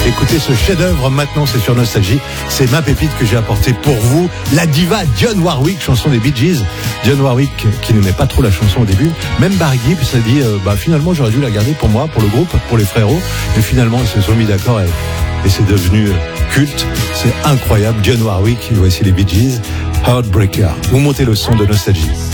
Écoutez ce chef-d'œuvre maintenant, c'est sur Nostalgie. C'est ma pépite que j'ai apportée pour vous. La diva Dionne Warwick, chanson des Bee Gees. Dionne Warwick qui n'aimait pas trop la chanson au début. Même Barry Gibb s'est dit, finalement j'aurais dû la garder pour moi, pour le groupe, pour les frérots. Mais finalement ils se sont mis d'accord et c'est devenu culte. C'est incroyable. Dionne Warwick, voici les Bee Gees. Heartbreaker. Vous montez le son de Nostalgie.